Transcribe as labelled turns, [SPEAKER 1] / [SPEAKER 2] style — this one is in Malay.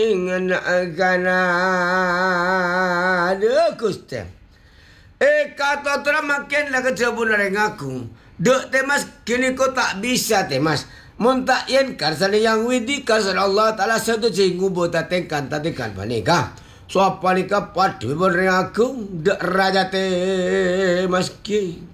[SPEAKER 1] Kana ada kustem. Kata terang makin lah kecebun dari ngaku. Dek temas kini kau tak bisa temas. Muntak yen karsana yang widi karsana Allah Ta'ala satu cinggu buat tatekan panika. So apa nikah padu dari ngaku. Dek raja temas ki.